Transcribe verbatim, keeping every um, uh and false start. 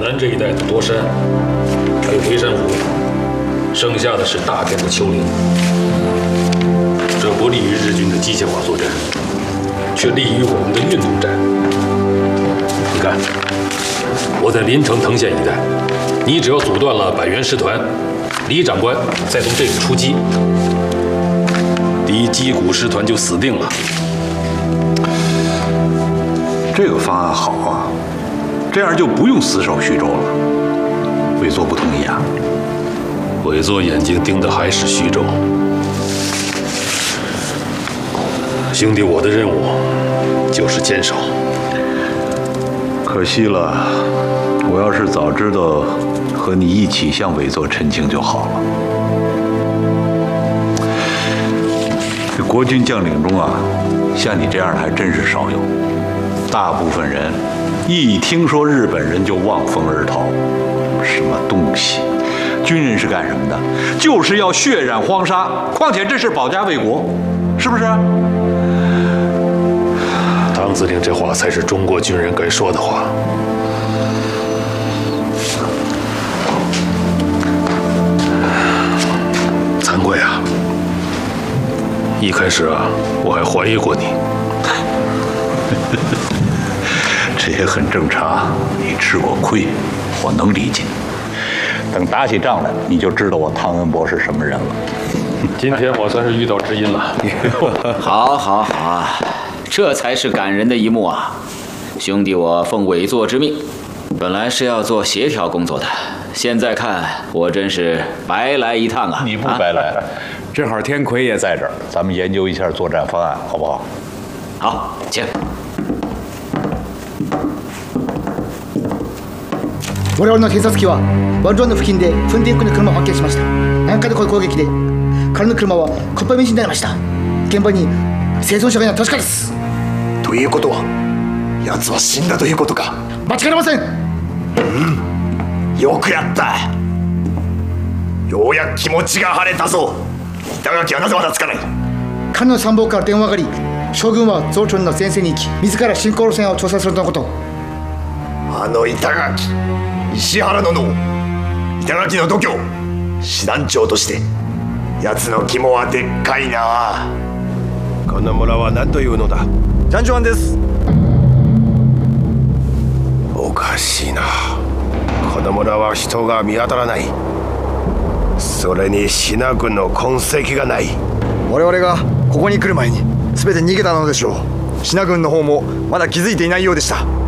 南这一带的多山，还有微山湖，剩下的是大片的丘陵，这不利于日军的机械化作战，却利于我们的运动战。你看，我在临城藤县一带，你只要阻断了百元师团，李长官再从这里出击，敌击鼓师团就死定了。 这个方案好啊，这样就不用死守徐州了。委座不同意啊？ 委座眼睛盯的还是徐州。兄弟，我的任务就是坚守。 可惜了，我要是早知道和你一起向委座陈情就好了。这国军将领中啊，像你这样的还真是少有。大部分人一听说日本人就望风而逃，什么东西？军人是干什么的？就是要血染荒沙。况且这是保家卫国，是不是？ 唐司令这话才是中国军人该说的话。惭愧啊！一开始啊，我还怀疑过你。 这也很正常，你吃过亏，我能理解。等打起仗来，你就知道我汤恩伯是什么人了。 今天我算是遇到知音了。 好，好，好啊，这才是感人的一幕啊！兄弟，我奉委座之命，本来是要做协调工作的，现在看我真是白来一趟啊！ 你不白来，正好天魁也在这儿，咱们研究一下作战方案，好不好？ 好，请。 我々の偵察機はワルロンの付近でフンディンクの車を発見しました。南下でこういう攻撃で彼の車はコッパ道になりました。現場に生存者がいない確かです。 ということは奴は死んだということか？ 間違いありません。 うん、よくやった。ようやく気持ちが晴れたぞ。板垣はなぜまだつかない？ 彼の参謀から電話があり、将軍は増長の前線に行き自ら新航路線を調査するとのこと。 あの板垣、石原の脳、板垣の度胸、師団長として奴の肝はでっかいな。 この村は何というのだ？ジャンジュワンです。おかしいな。この村は人が見当たらない。それにシナ軍の痕跡がない。 我々がここに来る前に全て逃げたのでしょう。シナ軍の方もまだ気づいていないようでした。